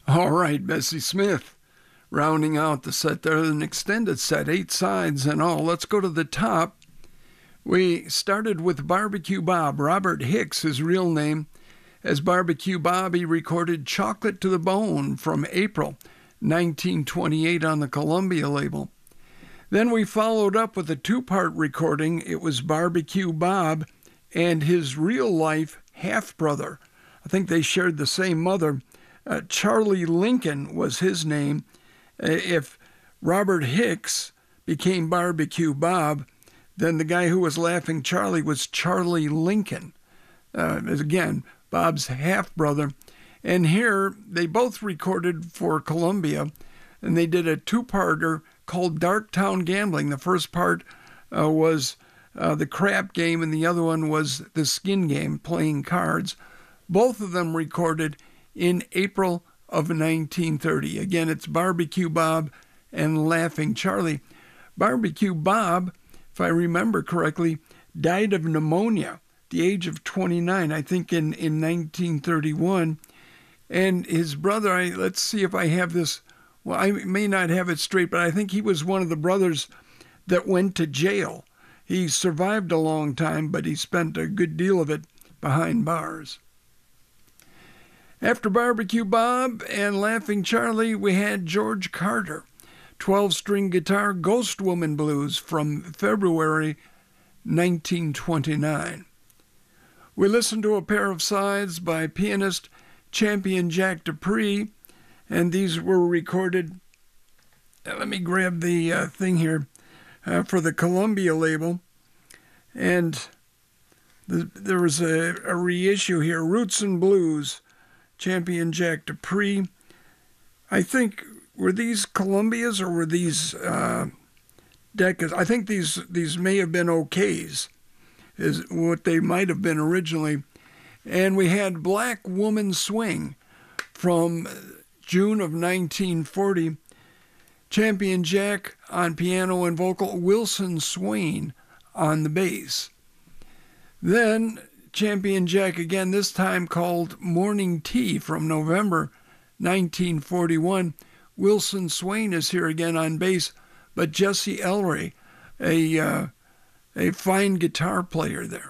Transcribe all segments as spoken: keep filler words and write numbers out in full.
All right, Bessie Smith, rounding out the set there, an extended set, eight sides and all. Let's go to the top. We started with Barbecue Bob. Robert Hicks, his real name. As Barbecue Bob, he recorded Chocolate to the Bone from April nineteen twenty-eight on the Columbia label. Then we followed up with a two-part recording. It was Barbecue Bob and his real-life half-brother. I think they shared the same mother. Uh, Charlie Lincoln was his name. Uh, if Robert Hicks became Barbecue Bob, then the guy who was Laughing Charlie was Charlie Lincoln. Uh, again, Bob's half-brother. And here, they both recorded for Columbia, and they did a two-parter called Darktown Gambling. The first part uh, was uh, the crap game, and the other one was the skin game, playing cards. Both of them recorded in April of nineteen thirty. Again, it's Barbecue Bob and Laughing Charlie. Barbecue Bob, if I remember correctly, died of pneumonia at the age of twenty-nine, I think in, in nineteen thirty-one. And his brother, I, let's see if I have this, well, I may not have it straight, but I think he was one of the brothers that went to jail. He survived a long time, but he spent a good deal of it behind bars. After Barbecue Bob and Laughing Charlie, we had George Carter, twelve-string guitar, Ghost Woman Blues from February nineteen twenty-nine. We listened to a pair of sides by pianist Champion Jack Dupree, and these were recorded, uh, let me grab the uh, thing here, uh, for the Columbia label, and the, there was a, a reissue here, Roots and Blues, Champion Jack Dupree. I think, were these Columbias or were these uh, Decas? I think these these may have been Okays, is what they might have been originally. And we had Black Woman Swing from June of nineteen forty. Champion Jack on piano and vocal, Wilson Swain on the bass. Then Champion Jack again, this time called Morning Tea from November nineteen forty-one. Wilson Swain is here again on bass, but Jesse Ellery, a, uh, a fine guitar player there.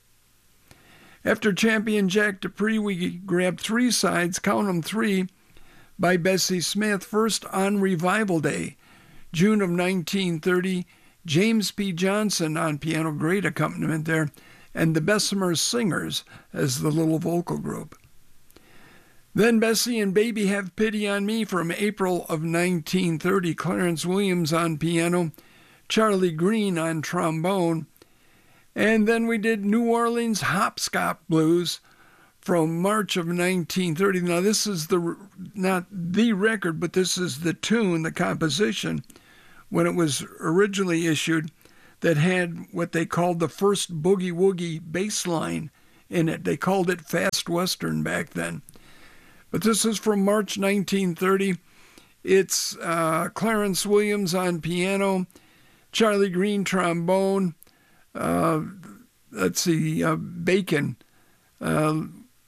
After Champion Jack Dupree, we grabbed three sides, count them three, by Bessie Smith. First, on Revival Day, June of nineteen thirty, James P. Johnson on piano, great accompaniment there, and the Bessemer Singers as the little vocal group. Then Bessie and Baby Have Pity on Me from April of nineteen thirty, Clarence Williams on piano, Charlie Green on trombone, and then we did New Orleans Hopscotch Blues from March of nineteen thirty. Now this is the not the record, but this is the tune, the composition, when it was originally issued, that had what they called the first boogie-woogie bass line in it. They called it Fast Western back then. But this is from March nineteen thirty. It's uh, Clarence Williams on piano, Charlie Green trombone, uh, let's see, uh, Bacon, uh,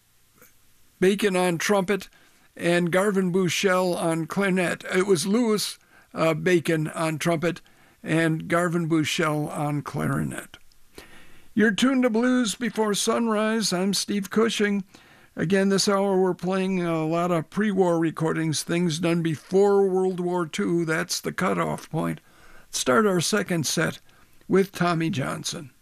Bacon on trumpet, and Garvin Bushell on clarinet. It was Louis uh, Bacon on trumpet and Garvin Bushell on clarinet. You're tuned to Blues Before Sunrise. I'm Steve Cushing. Again, this hour we're playing a lot of pre-war recordings, things done before World War Two. That's the cutoff point. Start our second set with Tommy Johnson.